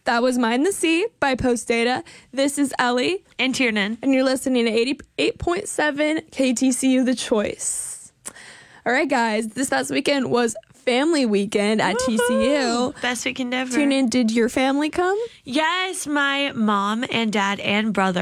That was Mind the Sea by Post Data. This is Ellie. And Tiernan. And you're listening to 88.7 KTCU The Choice. All right, guys. This past weekend was family weekend at TCU. Best weekend ever. Tiernan, did your family come? Yes, my mom and dad and brother